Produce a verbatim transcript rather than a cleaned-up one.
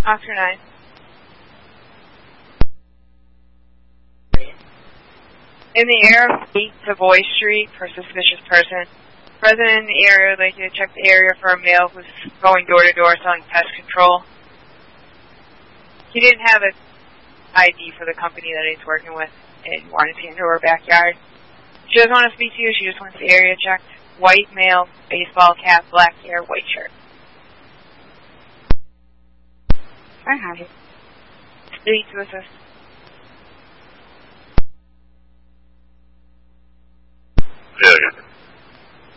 Oscar nine. In the area of eight Savoy Street for suspicious person. Resident in the area would like you to check the area for a male who's going door to door selling pest control. He didn't have an I D for the company that he's working with and wanted to enter her backyard. She doesn't want to speak to you, she just wants the area checked. White male, baseball cap, black hair, white shirt. I have it. Speak to assist. Yeah,